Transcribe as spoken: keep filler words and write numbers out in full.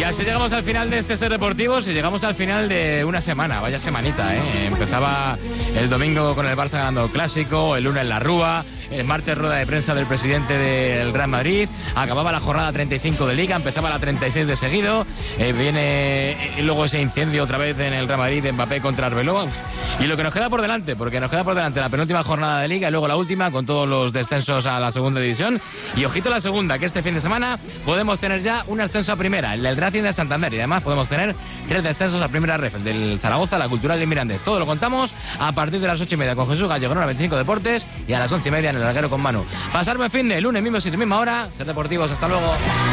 así llegamos al final de este Ser Deportivos y llegamos al final de una semana, vaya semanita, ¿eh? Empezaba el domingo con el Barça ganando clásico, el lunes la Rúa, el martes rueda de prensa del presidente del Real Madrid, acababa la jornada treinta y cinco de Liga, empezaba la treinta y seis de seguido, eh, viene eh, luego ese incendio otra vez en el Real Madrid de Mbappé contra Arbeloa, uf, y lo que nos queda por delante, porque nos queda por delante la penúltima jornada de Liga y luego la última con todos los descensos a la segunda división, y ojito la segunda, que este fin de semana podemos tener ya un ascenso a primera, el del Racing de Santander, y además podemos tener tres descensos a primera ref, el del Zaragoza, la Cultural de Mirandés. Todo lo contamos a partir de las ocho y media con Jesús Gallego en la veinticinco Deportes y a las once y media en el Larguero con Manu. Pasar buen fin de lunes, mismo sitio, misma hora. Ser Deportivos, hasta luego.